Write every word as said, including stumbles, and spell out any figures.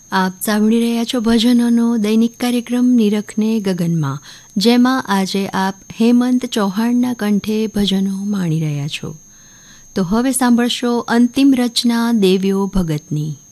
આપ સાંભળી રહ્યા છો ભજનોનો દૈનિક કાર્યક્રમ નિરખને ગગનમાં, જેમાં આજે આપ હેમંત ચૌહાણના કંઠે ભજનો માણી રહ્યા છો. તો હવે સાંભળશો અંતિમ રચના દેવ્યો ભગતની.